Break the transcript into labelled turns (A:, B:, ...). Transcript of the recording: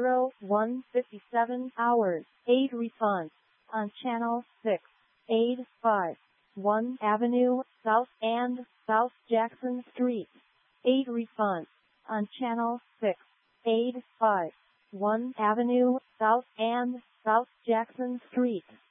A: 01:57 hours. Aid response on Channel 6. Aid 5. 1 Avenue, South and South Jackson Street. Aid response on Channel 6. Aid 5. 1 Avenue, South and South Jackson Street.